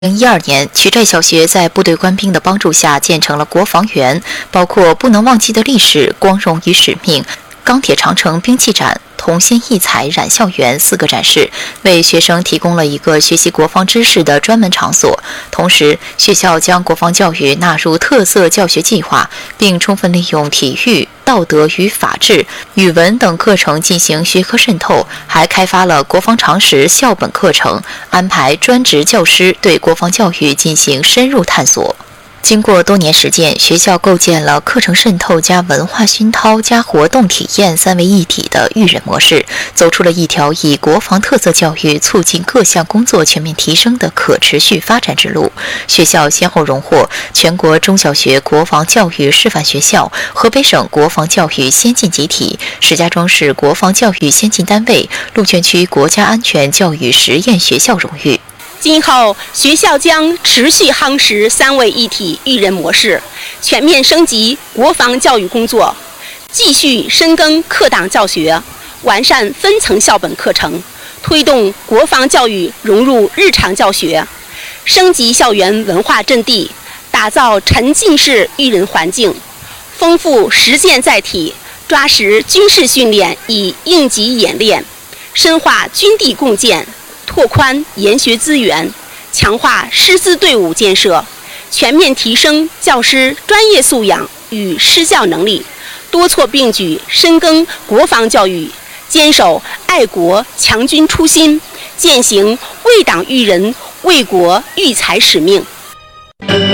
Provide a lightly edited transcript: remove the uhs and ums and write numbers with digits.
2012年，曲寨小学在部队官兵的帮助下建成了国防园，包括不能忘记的历史、光荣与使命、钢铁长城兵器展、铜芯异彩染校园4个展示，为学生提供了一个学习国防知识的专门场所。同时，学校将国防教育纳入特色教学计划，并充分利用体育、道德与法治、语文等课程进行学科渗透，还开发了国防常识校本课程，安排专职教师对国防教育进行深入探索。经过多年实践，学校构建了课程渗透加文化熏陶加活动体验3位一体的育人模式，走出了一条以国防特色教育促进各项工作全面提升的可持续发展之路。学校先后荣获全国中小学国防教育示范学校、河北省国防教育先进集体、石家庄市国防教育先进单位、鹿泉区国家安全教育实验学校荣誉。 今后，学校将持续夯实3位一体育人模式，全面升级国防教育工作，继续深耕课档教学，完善分层校本课程，推动国防教育融入日常教学，升级校园文化阵地，打造沉浸式育人环境，丰富实践载体，抓实军事训练以应急演练，深化军地共建，拓宽研学资源，强化师资队伍建设，全面提升教师专业素养与施教能力，多措并举深耕国防教育，坚守爱国强军初心，践行为党育人、为国育才使命。